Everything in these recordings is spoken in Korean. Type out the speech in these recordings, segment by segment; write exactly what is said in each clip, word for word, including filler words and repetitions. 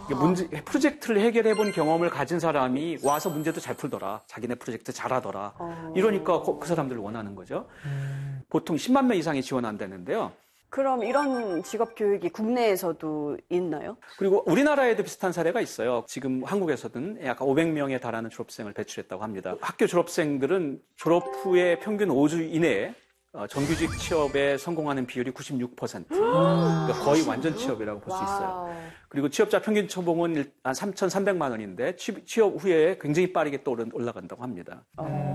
문제, 프로젝트를 해결해 본 경험을 가진 사람이 와서 문제도 잘 풀더라. 자기네 프로젝트 잘하더라. 어. 이러니까 그, 그 사람들을 원하는 거죠. 음. 보통 십만 명 이상이 지원한다는데요. 그럼 이런 직업 교육이 국내에서도 있나요? 그리고 우리나라에도 비슷한 사례가 있어요. 지금 한국에서는 약 오백 명에 달하는 졸업생을 배출했다고 합니다. 학교 졸업생들은 졸업 후에 평균 오 주 이내에 정규직 취업에 성공하는 비율이 구십육 퍼센트. 그러니까 거의 완전 취업이라고 볼 수 있어요. 그리고 취업자 평균 초봉은 한 삼천삼백만 원인데 취업 후에 굉장히 빠르게 또 올라간다고 합니다.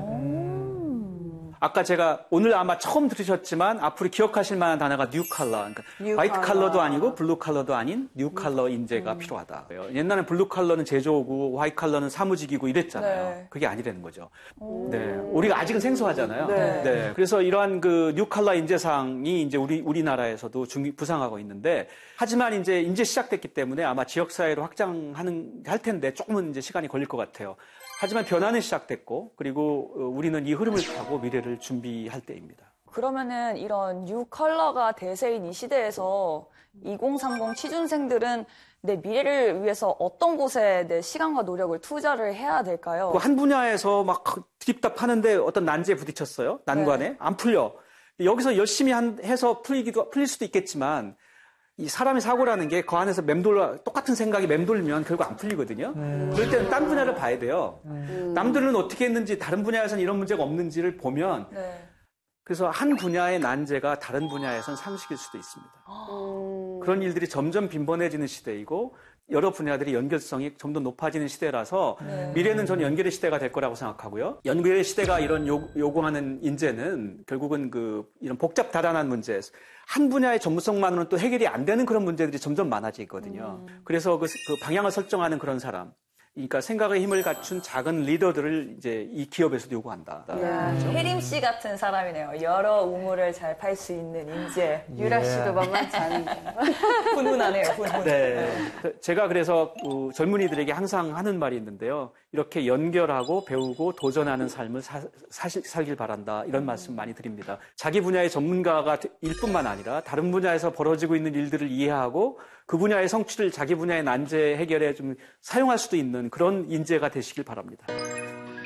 아까 제가 오늘 아마 처음 들으셨지만 앞으로 기억하실 만한 단어가 뉴 칼러. 그러니까 뉴 화이트 칼러. 칼러도 아니고 블루 칼러도 아닌 뉴 칼러 인재가 음. 필요하다. 옛날엔 블루 칼러는 제조고 화이트 칼러는 사무직이고 이랬잖아요. 네. 그게 아니라는 거죠. 오. 네. 우리가 아직은 생소하잖아요. 네. 네. 그래서 이러한 그 뉴 칼러 인재상이 이제 우리 우리나라에서도 중 부상하고 있는데 하지만 이제 이제 시작됐기 때문에 아마 지역 사회로 확장하는 할 텐데 조금은 이제 시간이 걸릴 것 같아요. 하지만 변화는 시작됐고 그리고 우리는 이 흐름을 타고 미래를 준비할 때입니다. 그러면은 이런 뉴 컬러가 대세인 이 시대에서 이공삼공 취준생들은 내 미래를 위해서 어떤 곳에 내 시간과 노력을 투자를 해야 될까요? 한 분야에서 막 드립답 하는데 어떤 난제에 부딪혔어요. 난관에. 네. 안 풀려. 여기서 열심히 한, 해서 풀리기도, 풀릴 수도 있겠지만 이 사람의 사고라는 게 그 안에서 맴돌아 똑같은 생각이 맴돌면 결국 안 풀리거든요. 음. 그럴 때는 딴 분야를 봐야 돼요. 음. 남들은 어떻게 했는지 다른 분야에서는 이런 문제가 없는지를 보면 네. 그래서 한 분야의 난제가 다른 분야에서는 상식일 수도 있습니다. 음. 그런 일들이 점점 빈번해지는 시대이고 여러 분야들이 연결성이 좀 더 높아지는 시대라서 네. 미래는 저는 연결의 시대가 될 거라고 생각하고요. 연결의 시대가 이런 요, 요구하는 인재는 결국은 그 이런 복잡 다단한 문제, 한 분야의 전문성만으로는 또 해결이 안 되는 그런 문제들이 점점 많아지거든요. 음. 그래서 그, 그 방향을 설정하는 그런 사람, 그러니까 생각의 힘을 갖춘 작은 리더들을 이제 이 기업에서도 요구한다. 그렇죠? 혜림 씨 같은 사람이네요. 여러 우물을 잘 팔 수 있는 인재. 예. 유라 씨도 만만치 않은데. 훈훈하네요. 훈훈. 네. 제가 그래서 그 젊은이들에게 항상 하는 말이 있는데요. 이렇게 연결하고 배우고 도전하는 삶을 사, 사실 살길 바란다. 이런 음. 말씀 많이 드립니다. 자기 분야의 전문가가 일 뿐만 아니라 다른 분야에서 벌어지고 있는 일들을 이해하고 그 분야의 성취를 자기 분야의 난제 해결에 좀 사용할 수도 있는 그런 인재가 되시길 바랍니다.